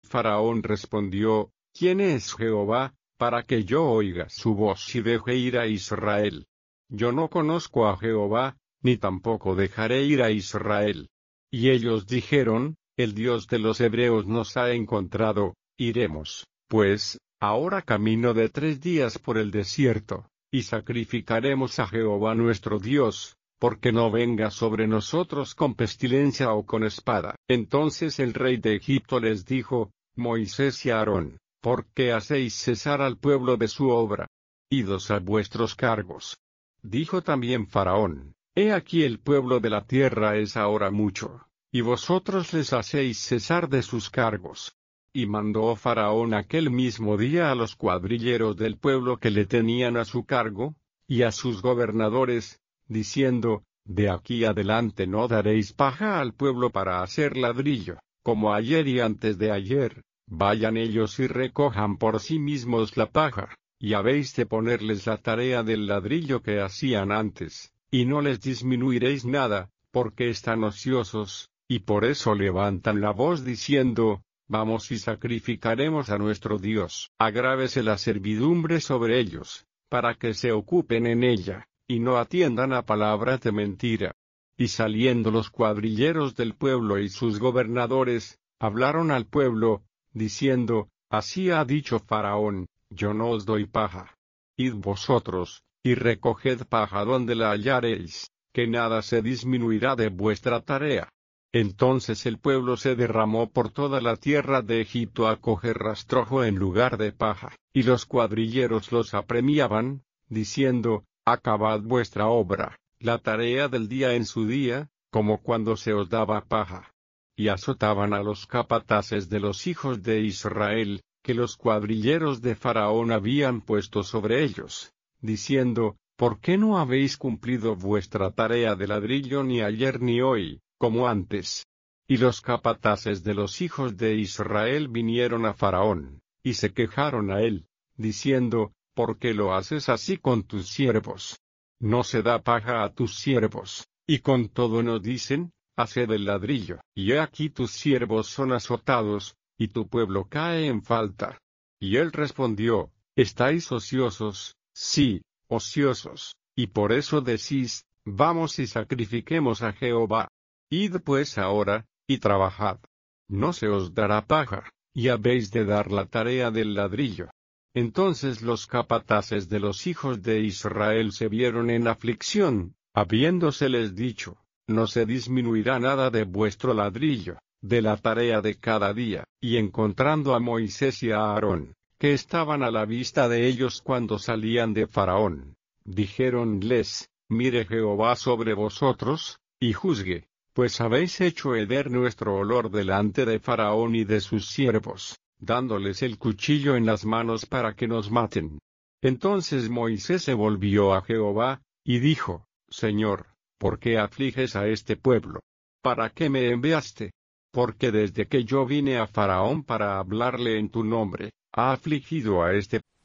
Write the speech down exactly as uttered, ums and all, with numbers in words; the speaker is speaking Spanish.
Faraón respondió: ¿Quién es Jehová, para que yo oiga su voz y deje ir a Israel? Yo no conozco a Jehová, ni tampoco dejaré ir a Israel. Y ellos dijeron: El Dios de los hebreos nos ha encontrado, iremos, pues, ahora camino de tres días por el desierto, y sacrificaremos a Jehová nuestro Dios, porque no venga sobre nosotros con pestilencia o con espada. Entonces el rey de Egipto les dijo: Moisés y Aarón, ¿por qué hacéis cesar al pueblo de su obra? Idos a vuestros cargos. Dijo también Faraón: He aquí el pueblo de la tierra es ahora mucho, y vosotros les hacéis cesar de sus cargos. Y mandó Faraón aquel mismo día a los cuadrilleros del pueblo que le tenían a su cargo, y a sus gobernadores, diciendo: De aquí adelante no daréis paja al pueblo para hacer ladrillo, como ayer y antes de ayer. Vayan ellos y recojan por sí mismos la paja, y habéis de ponerles la tarea del ladrillo que hacían antes, y no les disminuiréis nada, porque están ociosos, y por eso levantan la voz diciendo: Vamos y sacrificaremos a nuestro Dios. Agrávese la servidumbre sobre ellos, para que se ocupen en ella, y no atiendan a palabras de mentira. Y saliendo los cuadrilleros del pueblo y sus gobernadores, hablaron al pueblo, diciendo: Así ha dicho Faraón: Yo no os doy paja. Id vosotros, y recoged paja donde la hallareis, que nada se disminuirá de vuestra tarea. Entonces el pueblo se derramó por toda la tierra de Egipto a coger rastrojo en lugar de paja, y los cuadrilleros los apremiaban, diciendo: Acabad vuestra obra, la tarea del día en su día, como cuando se os daba paja. Y azotaban a los capataces de los hijos de Israel, que los cuadrilleros de Faraón habían puesto sobre ellos, diciendo: ¿Por qué no habéis cumplido vuestra tarea de ladrillo ni ayer ni hoy, como antes? Y los capataces de los hijos de Israel vinieron a Faraón, y se quejaron a él, diciendo: ¿Por qué lo haces así con tus siervos? No se da paja a tus siervos, y con todo nos dicen: Haced el ladrillo. Y he aquí tus siervos son azotados, y tu pueblo cae en falta. Y él respondió: ¿Estáis ociosos? Sí, ociosos, y por eso decís: Vamos y sacrifiquemos a Jehová. Id pues ahora, y trabajad. No se os dará paja, y habéis de dar la tarea del ladrillo. Entonces los capataces de los hijos de Israel se vieron en aflicción, habiéndoseles dicho: No se disminuirá nada de vuestro ladrillo, de la tarea de cada día. Y encontrando a Moisés y a Aarón, que estaban a la vista de ellos cuando salían de Faraón, dijéronles: Mire Jehová sobre vosotros, y juzgue, pues habéis hecho heder nuestro olor delante de Faraón y de sus siervos, dándoles el cuchillo en las manos para que nos maten. Entonces Moisés se volvió a Jehová, y dijo: Señor, ¿por qué afliges a este pueblo? ¿Para qué me enviaste? Porque desde que yo vine a Faraón para hablarle en tu nombre, ha afligido a este